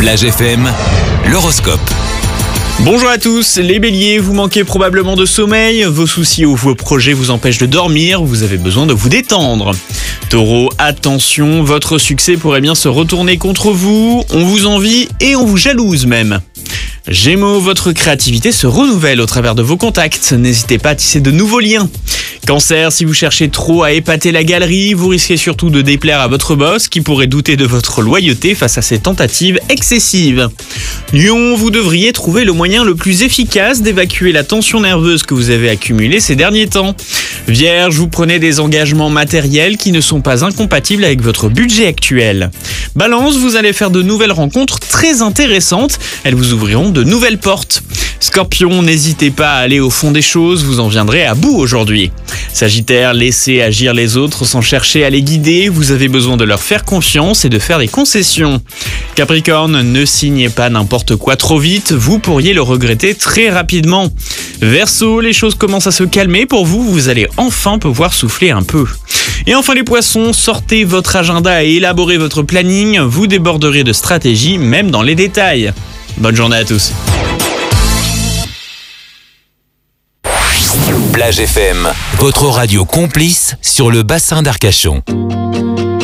Plage FM, l'horoscope. Bonjour à tous, les béliers, vous manquez probablement de sommeil, vos soucis ou vos projets vous empêchent de dormir, vous avez besoin de vous détendre. Taureau, attention, votre succès pourrait bien se retourner contre vous, on vous envie et on vous jalouse même. Gémeaux, votre créativité se renouvelle au travers de vos contacts, n'hésitez pas à tisser de nouveaux liens. Cancer, si vous cherchez trop à épater la galerie, vous risquez surtout de déplaire à votre boss qui pourrait douter de votre loyauté face à ses tentatives excessives. Lion, vous devriez trouver le moyen le plus efficace d'évacuer la tension nerveuse que vous avez accumulée ces derniers temps. Vierge, vous prenez des engagements matériels qui ne sont pas incompatibles avec votre budget actuel. Balance, vous allez faire de nouvelles rencontres très intéressantes, elles vous ouvriront de nouvelles portes. Scorpion, n'hésitez pas à aller au fond des choses, vous en viendrez à bout aujourd'hui. Sagittaire, laissez agir les autres sans chercher à les guider, vous avez besoin de leur faire confiance et de faire des concessions. Capricorne, ne signez pas n'importe quoi trop vite, vous pourriez le regretter très rapidement. Verseau, les choses commencent à se calmer pour vous, vous allez enfin pouvoir souffler un peu. Et enfin les poissons, sortez votre agenda et élaborez votre planning, vous déborderez de stratégie même dans les détails. Bonne journée à tous. Plage FM, votre radio complice sur le bassin d'Arcachon.